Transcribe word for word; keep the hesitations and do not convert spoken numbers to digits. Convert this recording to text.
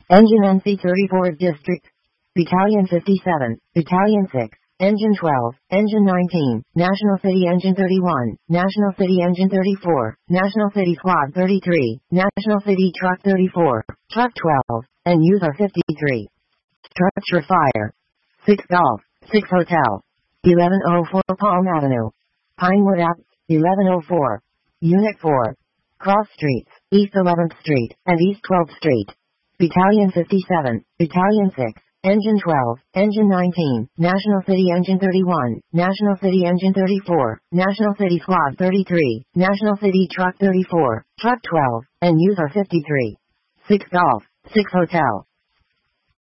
Engine N C thirty-four District. Battalion fifty-seven, Battalion six, Engine twelve, Engine nineteen, National City Engine thirty-one, National City Engine thirty-four, National City Squad thirty-three, National City Truck thirty-four, Truck twelve, and User fifty-three. Structure Fire. six Golf, six Hotel. eleven oh four Palm Avenue. Pinewood Ave, eleven oh four. Unit four. Cross Streets, East eleventh Street, and East twelfth Street. Battalion fifty-seven, Battalion six, Engine twelve, Engine nineteen, National City Engine thirty-one, National City Engine thirty-four, National City Squad thirty-three, National City Truck thirty-four, Truck twelve, and User fifty-three. six Golf, six Hotel.